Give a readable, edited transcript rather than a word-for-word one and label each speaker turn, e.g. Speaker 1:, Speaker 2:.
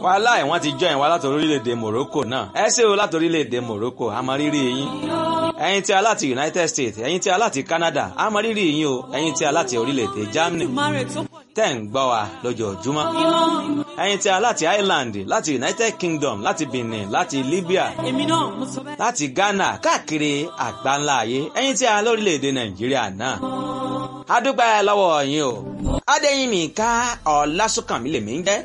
Speaker 1: wàhálà ẹ̀ wọ́n ti join wa láti orílẹ̀-èdè Morocco náà ẹ ṣé o láti orílẹ̀-èdè Morocco àmọ́rírì yín ẹ̀yin tí a láti United States ẹ̀yin tí a láti Canada àmọ́rírì yín o ẹ̀yin tí a láti orílẹ̀-èdè Germany tẹ́ ń gbọ́ wa lójoojúmọ́ ẹ̀yin tí a láti Ireland láti United Kingdom láti Benin láti Libya láti Ghana káàkiri àgbáńlá ayé ẹ̀yin tí a lórílẹ̀-èdè Nàìjíríà náà a dúpẹ́ lọ́wọ́ yín o Adéyínmíká Ọlásùnkànmí lèmi ń jẹ́